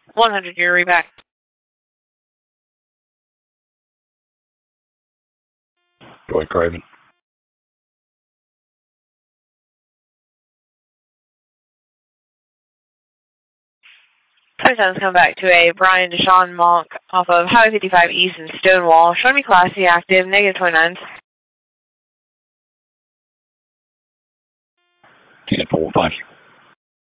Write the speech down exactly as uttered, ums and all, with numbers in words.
one hundred, your reback. Go ahead, Craven. twenty-seven's come back to a Brian Deshaun Monk off of Highway fifty-five East and Stonewall. Showing me classy active, negative twenty-nines. ten four, thank you.